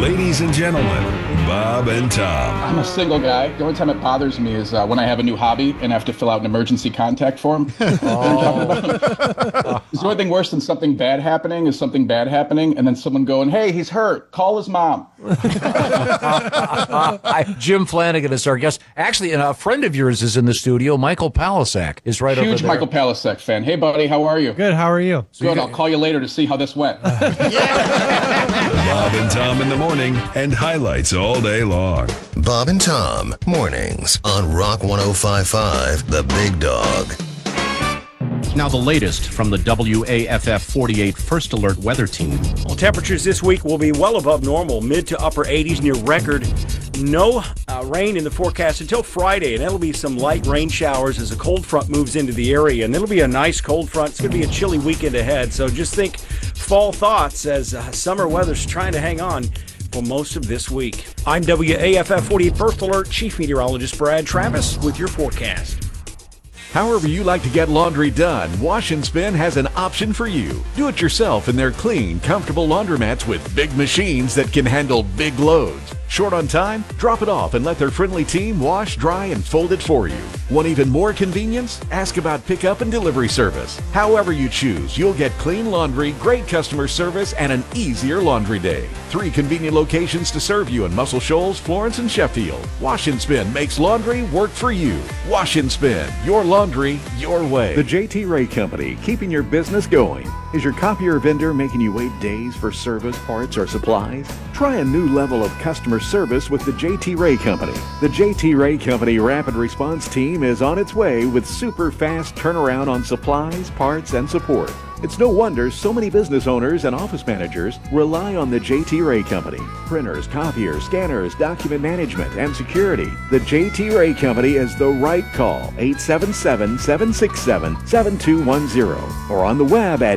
Ladies and gentlemen, Bob and Tom. I'm a single guy. The only time it bothers me is when I have a new hobby and I have to fill out an emergency contact form. Is the only thing worse than something bad happening is something bad happening and then someone going, hey, he's hurt. Call his mom. Jim Flanagan is our guest. Actually, a friend of yours is in the studio. Michael Palasak is right over there. Huge Michael Palasak fan. Hey, buddy, how are you? Good, how are you? Good, I'll call you later to see how this went. Bob and Tom in the morning and highlights all day long. Bob and Tom, mornings on Rock 105.5, The Big Dog. Now the latest from the WAFF 48 First Alert Weather Team. Well, temperatures this week will be well above normal, mid to upper 80s near record. No rain in the forecast until Friday, and it'll be some light rain showers as a cold front moves into the area, and it'll be a nice cold front. It's going to be a chilly weekend ahead, so just think fall thoughts as summer weather's trying to hang on for most of this week. I'm WAFF 48 First Alert Chief Meteorologist Brad Travis with your forecast. However you like to get laundry done, Wash and Spin has an option for you. Do it yourself in their clean, comfortable laundromats with big machines that can handle big loads. Short on time? Drop it off and let their friendly team wash, dry, and fold it for you. Want even more convenience? Ask about pickup and delivery service. However you choose, you'll get clean laundry, great customer service, and an easier laundry day. 3 convenient locations to serve you in Muscle Shoals, Florence, and Sheffield. Wash and Spin makes laundry work for you. Wash and Spin, your laundry, your way. The J.T. Ray Company, keeping your business going. Is your copier vendor making you wait days for service, parts, or supplies? Try a new level of customer service with the J.T. Ray Company. The J.T. Ray Company Rapid Response Team is on its way with super fast turnaround on supplies, parts, and support. It's no wonder so many business owners and office managers rely on the J.T. Ray Company. Printers, copiers, scanners, document management, and security. The J.T. Ray Company is the right call. 877-767-7210 or on the web at